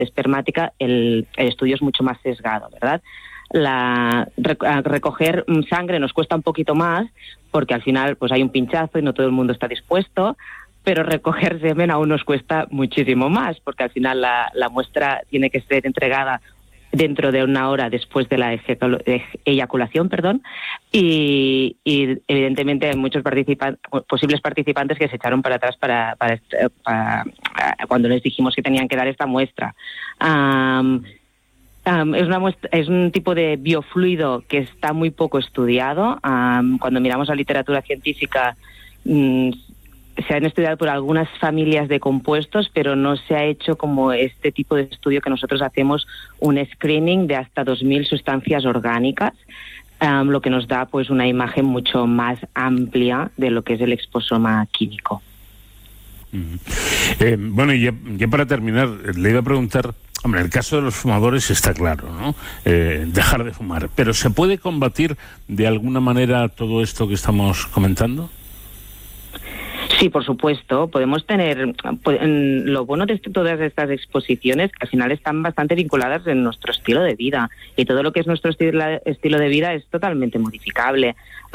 espermática el estudio es mucho más sesgado, ¿verdad? Recoger sangre nos cuesta un poquito más porque al final pues hay un pinchazo y no todo el mundo está dispuesto, pero recoger semen aún nos cuesta muchísimo más porque al final la muestra tiene que ser entregada dentro de 1 hora después de la eyaculación, y evidentemente hay muchos posibles participantes que se echaron para atrás para cuando les dijimos que tenían que dar esta muestra. Es un tipo de biofluido que está muy poco estudiado. Cuando miramos la literatura científica, se han estudiado por algunas familias de compuestos, pero no se ha hecho como este tipo de estudio que nosotros hacemos, un screening de hasta 2.000 sustancias orgánicas, lo que nos da pues una imagen mucho más amplia de lo que es el exposoma químico. Bueno, y ya para terminar, le iba a preguntar, hombre, el caso de los fumadores está claro, ¿no? Dejar de fumar, pero ¿se puede combatir de alguna manera todo esto que estamos comentando? Sí, por supuesto. Podemos tener... Lo bueno de todas estas exposiciones, que al final están bastante vinculadas en nuestro estilo de vida. Y todo lo que es nuestro estilo de vida es totalmente modificable.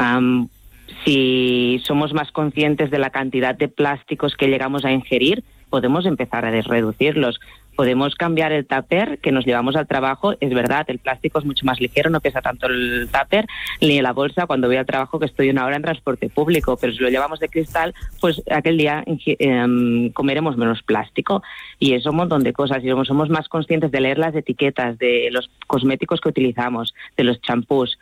Si somos más conscientes de la cantidad de plásticos que llegamos a ingerir, podemos empezar a reducirlos. Podemos cambiar el tupper que nos llevamos al trabajo. Es verdad, el plástico es mucho más ligero, no pesa tanto el tupper ni la bolsa cuando voy al trabajo, que estoy 1 hora en transporte público, pero si lo llevamos de cristal, pues aquel día comeremos menos plástico. Y eso un montón de cosas. Y somos más conscientes de leer las etiquetas, de los cosméticos que utilizamos, de los champús,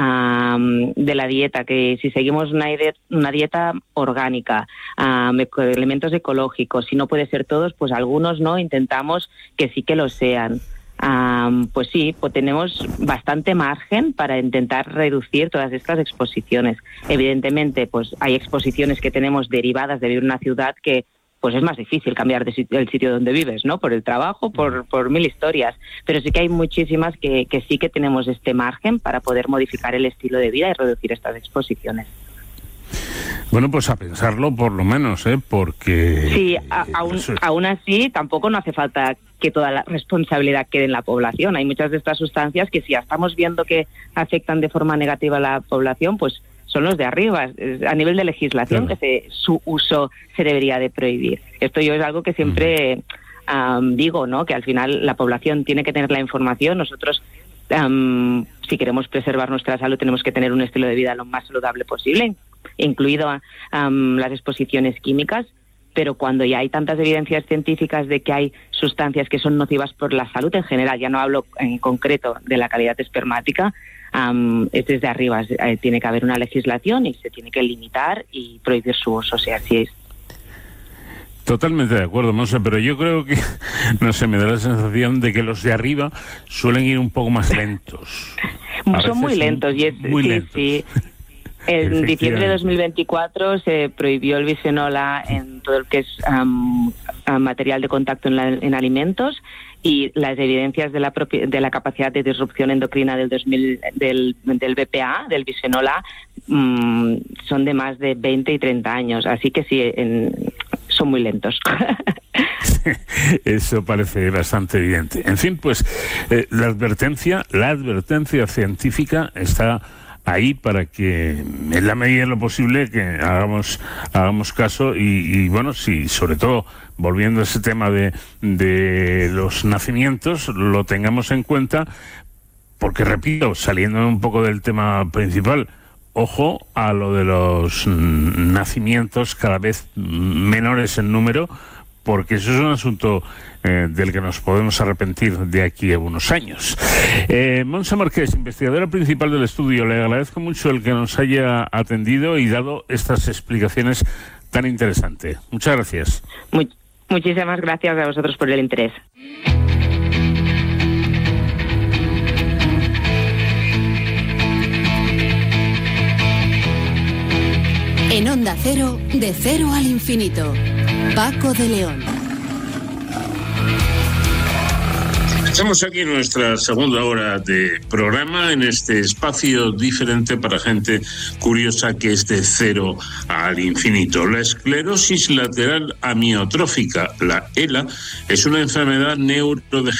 de la dieta, que si seguimos una dieta orgánica, elementos ecológicos, si no puede ser todos, pues algunos no, intentamos que sí que lo sean. Pues sí, pues tenemos bastante margen para intentar reducir todas estas exposiciones. Evidentemente, pues hay exposiciones que tenemos derivadas de vivir en una ciudad que pues es más difícil cambiar el sitio donde vives, ¿no? Por el trabajo, por 1000 historias. Pero sí que hay muchísimas que sí que tenemos este margen para poder modificar el estilo de vida y reducir estas exposiciones. Bueno, pues a pensarlo por lo menos, porque... Sí, aún así tampoco no hace falta que toda la responsabilidad quede en la población. Hay muchas de estas sustancias que si ya estamos viendo que afectan de forma negativa a la población, pues son los de arriba. A nivel de legislación, claro, que su uso se debería de prohibir. Esto yo es algo que siempre digo, ¿no? Que al final la población tiene que tener la información. Nosotros, si queremos preservar nuestra salud, tenemos que tener un estilo de vida lo más saludable posible, incluido las exposiciones químicas. Pero cuando ya hay tantas evidencias científicas de que hay sustancias que son nocivas por la salud en general, ya no hablo en concreto de la calidad espermática, es desde arriba. Tiene que haber una legislación y se tiene que limitar y prohibir su uso, si así es. Totalmente de acuerdo, Monse, pero yo creo que, no sé, me da la sensación de que los de arriba suelen ir un poco más lentos. Son muy lentos, y muy lentos. Sí. En diciembre de 2024 se prohibió el bisfenol A en todo lo que es material de contacto en alimentos, y las evidencias de la capacidad de disrupción endocrina del BPA, del bisfenol A, son de más de 20 y 30 años. Así que sí, son muy lentos. Eso parece bastante evidente. En fin, pues la advertencia científica está ahí para que, en la medida de lo posible, que hagamos caso y bueno, sí, sobre todo volviendo a ese tema de los nacimientos, lo tengamos en cuenta, porque repito, saliendo un poco del tema principal, ojo a lo de los nacimientos cada vez menores en número, porque eso es un asunto del que nos podemos arrepentir de aquí a unos años. Monse Marqués, investigadora principal del estudio, le agradezco mucho el que nos haya atendido y dado estas explicaciones tan interesantes. Muchas gracias. Muchísimas gracias a vosotros por el interés. En Onda Cero, de cero al infinito. Paco de León. Estamos aquí en nuestra segunda hora de programa, en este espacio diferente para gente curiosa que es de cero al infinito. La esclerosis lateral amiotrófica, la ELA, es una enfermedad neurodegenerativa